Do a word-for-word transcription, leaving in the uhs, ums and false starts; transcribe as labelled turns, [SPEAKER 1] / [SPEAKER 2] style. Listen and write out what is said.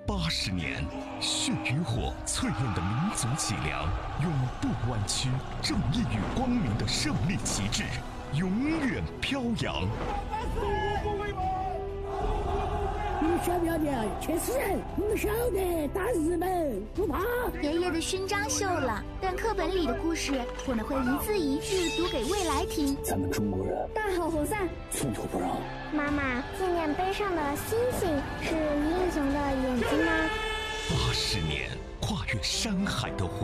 [SPEAKER 1] 八十年，血与火淬炼的民族脊梁，永不弯曲，正义与光明的胜利旗帜，永远飘扬。
[SPEAKER 2] 你们晓不晓得去死人？我们晓得打日本不怕。
[SPEAKER 3] 爷爷的勋章锈了，但课本里的故事我们会一字一句读给未来听。
[SPEAKER 2] 咱们中国人
[SPEAKER 4] 大好河山，
[SPEAKER 2] 寸土不让。
[SPEAKER 4] 妈妈，纪念碑上的星星是英雄的眼睛吗？
[SPEAKER 1] 八十年，跨越山海的